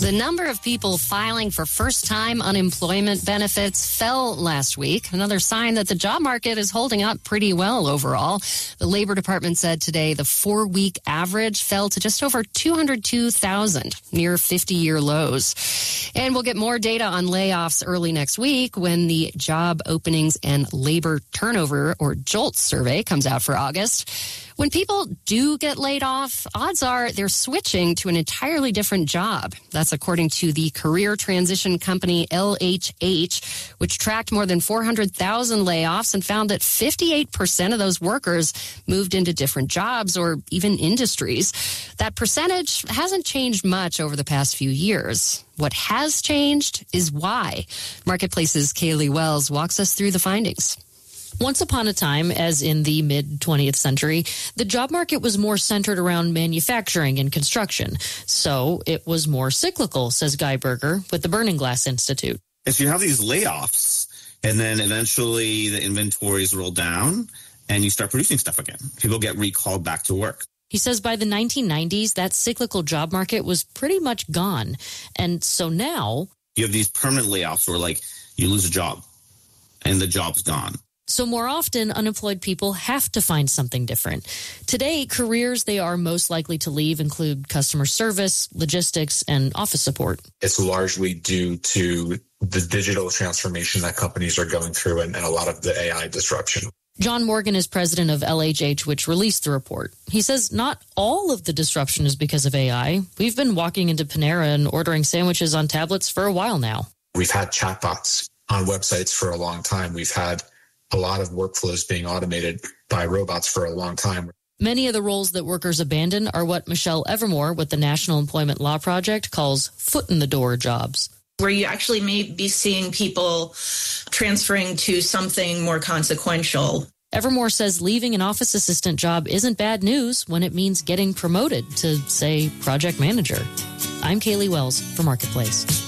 The number of people filing for first-time unemployment benefits fell last week. Another sign that the job market is holding up pretty well overall. The Labor Department said today the 4-week average fell to just over 202,000, near 50-year lows. And we'll get more data on layoffs early next week when the Job Openings and Labor Turnover, or JOLTS survey, comes out for August. When people do get laid off, odds are they're switching to an entirely different job. That's according to the career transition company LHH, which tracked more than 400,000 layoffs and found that 58% of those workers moved into different jobs or even industries. That percentage hasn't changed much over the past few years. What has changed is why. Marketplace's Kaylee Wells walks us through the findings. Once upon a time, as in the mid-20th century, the job market was more centered around manufacturing and construction. So it was more cyclical, says Guy Berger with the Burning Glass Institute. If you have these layoffs, and then eventually the inventories roll down, and you start producing stuff again, people get recalled back to work. He says by the 1990s, that cyclical job market was pretty much gone. And so now you have these permanent layoffs where, like, you lose a job, and the job's gone. So more often, unemployed people have to find something different. Today, careers they are most likely to leave include customer service, logistics, and office support. It's largely due to the digital transformation that companies are going through and a lot of the AI disruption. John Morgan is president of LHH, which released the report. He says not all of the disruption is because of AI. We've been walking into Panera and ordering sandwiches on tablets for a while now. We've had chatbots on websites for a long time. We've had a lot of workflows being automated by robots for a long time. Many of the roles that workers abandon are what Michelle Evermore with the National Employment Law Project calls foot-in-the-door jobs. Where you actually may be seeing people transferring to something more consequential. Evermore says leaving an office assistant job isn't bad news when it means getting promoted to, say, project manager. I'm Kaylee Wells for Marketplace.